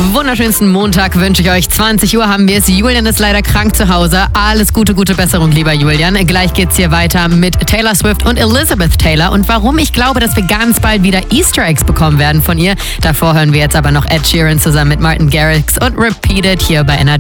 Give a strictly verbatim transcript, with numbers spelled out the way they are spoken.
Wunderschönsten Montag wünsche ich euch. zwanzig Uhr haben wir es. Julian ist leider krank zu Hause. Alles Gute, gute Besserung, lieber Julian. Gleich geht's hier weiter mit Taylor Swift und Elizabeth Taylor und warum ich glaube, dass wir ganz bald wieder Easter Eggs bekommen werden von ihr. Davor hören wir jetzt aber noch Ed Sheeran zusammen mit Martin Garrix und Repeat It hier bei N R J.